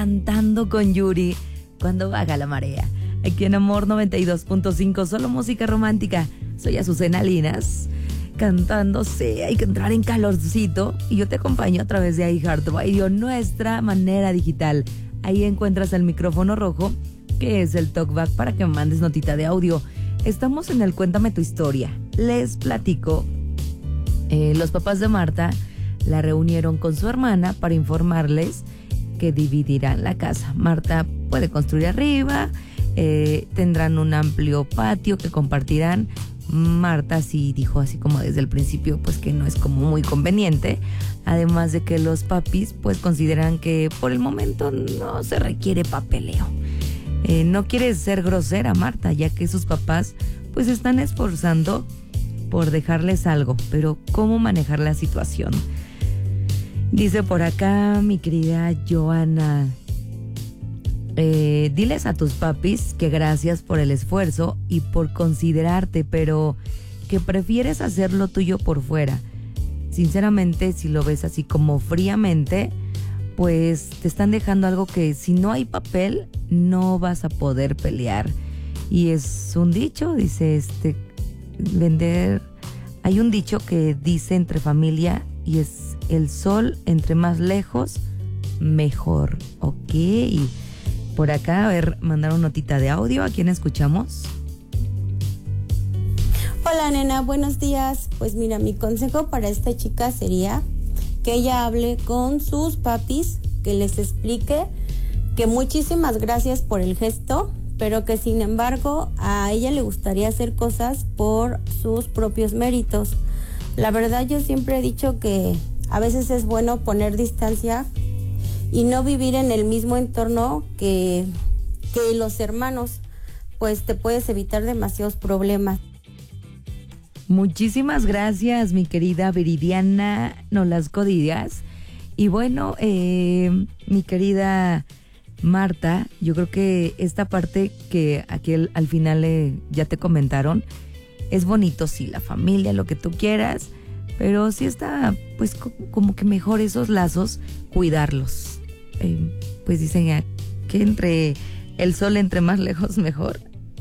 cantando con Yuri cuando baja la marea. Aquí en Amor 92.5, solo música romántica. Soy Azucena Linas, cantándose. Hay que entrar en calorcito y yo te acompaño a través de iHeartRadio, nuestra manera digital. Ahí encuentras el micrófono rojo, que es el talkback para que me mandes notita de audio. Estamos en el Cuéntame tu historia. Les platico, los papás de Marta la reunieron con su hermana para informarles que dividirán la casa. Marta puede construir arriba, tendrán un amplio patio que compartirán. Marta sí dijo así como desde el principio pues que no es como muy conveniente, además de que los papis pues consideran que por el momento no se requiere papeleo. No quiere ser grosera Marta, ya que sus papás pues están esforzando por dejarles algo, pero ¿cómo manejar la situación? Dice por acá mi querida Joana, diles a tus papis que gracias por el esfuerzo y por considerarte, pero que prefieres hacer lo tuyo por fuera. Sinceramente, si lo ves así como fríamente, pues te están dejando algo que si no hay papel no vas a poder pelear. Y es un dicho, dice vender. Hay un dicho que dice entre familia y es el sol entre más lejos, mejor. Ok. Y por acá, a ver, mandaron notita de audio. ¿A quién escuchamos? Hola, nena, buenos días. Pues mira, mi consejo para esta chica sería que ella hable con sus papis, que les explique que muchísimas gracias por el gesto, pero que sin embargo a ella le gustaría hacer cosas por sus propios méritos. La verdad, yo siempre he dicho que a veces es bueno poner distancia y no vivir en el mismo entorno que los hermanos, pues te puedes evitar demasiados problemas. Muchísimas gracias, mi querida Viridiana Nolasco Díaz. Y bueno, mi querida Marta, yo creo que esta parte que aquí al final ya te comentaron, es bonito, sí, la familia, lo que tú quieras, pero sí está pues como que mejor esos lazos, cuidarlos. Pues dicen que entre el sol entre más lejos mejor.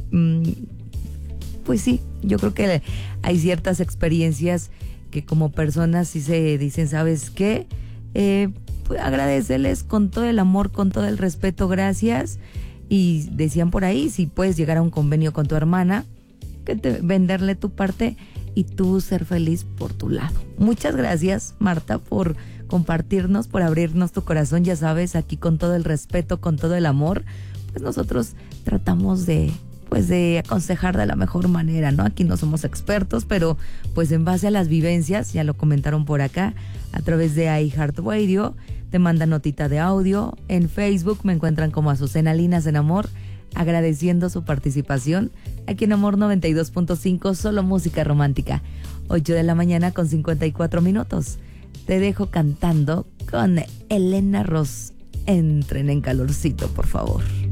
Pues sí, yo creo que hay ciertas experiencias que como personas sí se dicen, ¿sabes qué? Pues agradéceles con todo el amor, con todo el respeto, gracias. Y decían por ahí, si puedes llegar a un convenio con tu hermana, venderle tu parte y tú ser feliz por tu lado. Muchas gracias, Marta, por compartirnos, por abrirnos tu corazón. Ya sabes, aquí con todo el respeto, con todo el amor, pues nosotros tratamos de aconsejar de la mejor manera, ¿no? Aquí no somos expertos, pero pues en base a las vivencias, ya lo comentaron por acá, a través de iHeartRadio, te mandan notita de audio. En Facebook me encuentran como Azucena Linas en Amor, agradeciendo su participación aquí en Amor 92.5, solo música romántica. 8 de la mañana con 54 minutos. Te dejo cantando con Elena Ross. Entren en calorcito, por favor.